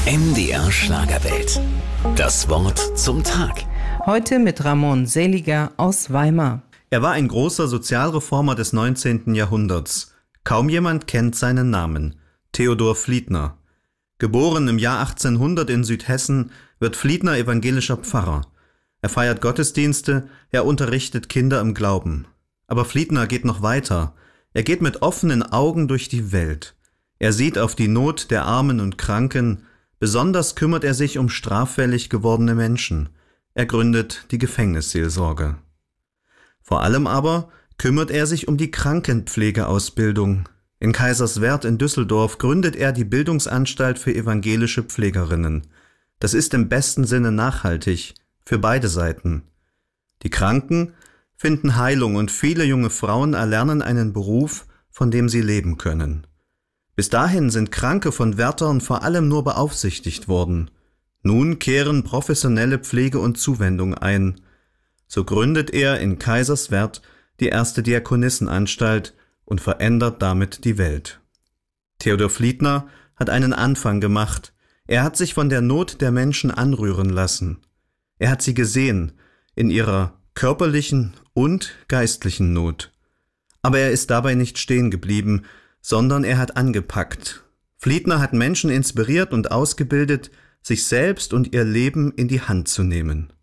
MDR Schlagerwelt. Das Wort zum Tag. Heute mit Ramon Seliger aus Weimar. Er war ein großer Sozialreformer des 19. Jahrhunderts. Kaum jemand kennt seinen Namen. Theodor Fliedner. Geboren im Jahr 1800 in Südhessen, wird Fliedner evangelischer Pfarrer. Er feiert Gottesdienste, er unterrichtet Kinder im Glauben. Aber Fliedner geht noch weiter. Er geht mit offenen Augen durch die Welt. Er sieht auf die Not der Armen und Kranken. Besonders kümmert er sich um straffällig gewordene Menschen. Er gründet die Gefängnisseelsorge. Vor allem aber kümmert er sich um die Krankenpflegeausbildung. In Kaiserswerth in Düsseldorf gründet er die Bildungsanstalt für evangelische Pflegerinnen. Das ist im besten Sinne nachhaltig, für beide Seiten. Die Kranken finden Heilung und viele junge Frauen erlernen einen Beruf, von dem sie leben können. Bis dahin sind Kranke von Wärtern vor allem nur beaufsichtigt worden. Nun kehren professionelle Pflege und Zuwendung ein. So gründet er in Kaiserswerth die erste Diakonissenanstalt und verändert damit die Welt. Theodor Fliedner hat einen Anfang gemacht. Er hat sich von der Not der Menschen anrühren lassen. Er hat sie gesehen, in ihrer körperlichen und geistlichen Not. Aber er ist dabei nicht stehen geblieben, sondern er hat angepackt. Fliedner hat Menschen inspiriert und ausgebildet, sich selbst und ihr Leben in die Hand zu nehmen.